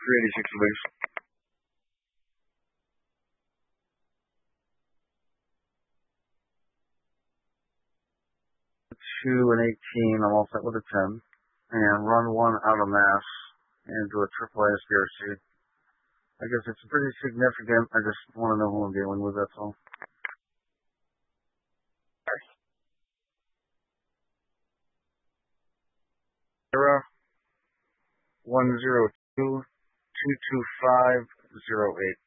386, please. 2 and 18, I'm all set with a 10. And run 1 out of mass and do a triple ASPRC. I guess it's pretty significant. I just want to know who I'm dealing with, that's all. Sarah, 102-225-08.